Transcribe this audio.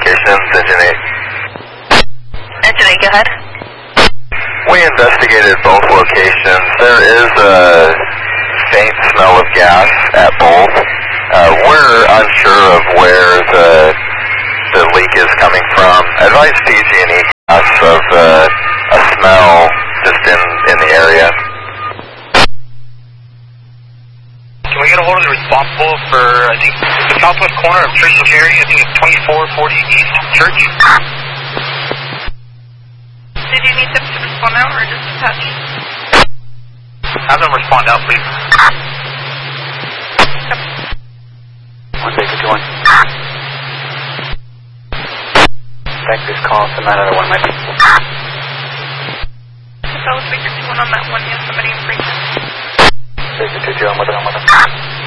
locations, Engine 8. Engine 8, go ahead. We investigated both locations. There is a faint smell of gas at both. We're unsure of where the leak is coming from. Advise PG&E us of a smell just in the area. Can we get a hold of the responsible for, I think, the southwest corner of Church and Cherry? I think it's 2440 East Church. Did you need them to respond now or just touch? Have them respond out, please. One Baker 21. Thank this call. Send that other one, my people. If I was Baker 21 on that one, you have somebody in Freeman. Baker 22, I'm with them.